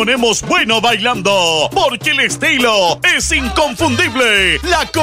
ponemos bueno bailando, porque el estilo es inconfundible. La